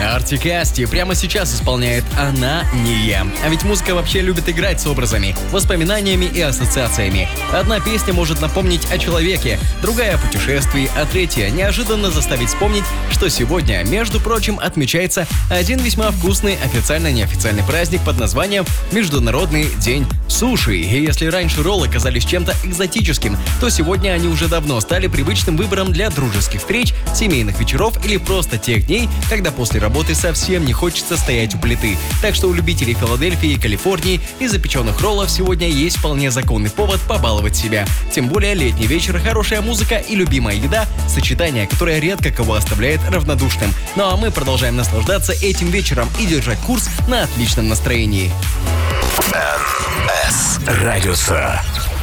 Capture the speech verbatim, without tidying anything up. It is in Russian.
Артик и Асти прямо сейчас исполняет «Она не я». А ведь музыка вообще любит играть с образами, воспоминаниями и ассоциациями. Одна песня может напомнить о человеке, другая — о путешествии, а третья — неожиданно заставить вспомнить, что сегодня, между прочим, отмечается один весьма вкусный официально-неофициальный праздник под названием Международный день суши. И если раньше роллы казались чем-то экзотическим, то сегодня они уже давно стали привычным выбором для дружеских встреч, семейных вечеров или просто тех дней, когда после работы совсем не хочется стоять у плиты. Так что у любителей Филадельфии и Калифорнии и запеченных роллов сегодня есть вполне законный повод побаловать себя. Тем более летний вечер, хорошая музыка и любимая еда – сочетание, которое редко кого оставляет равнодушным. Ну а мы продолжаем наслаждаться этим вечером и держать курс на отличном настроении. эн эс Радиуса.